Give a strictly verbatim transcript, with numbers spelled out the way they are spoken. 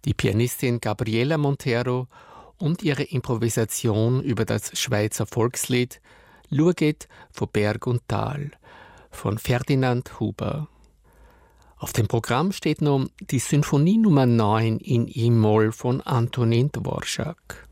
die Pianistin Gabriela Montero und ihre Improvisation über das Schweizer Volkslied «Schaut von Berg und Tal» von Ferdinand Huber. Auf dem Programm steht noch die Sinfonie Nummer neun in E-Moll von Antonin Dvorak.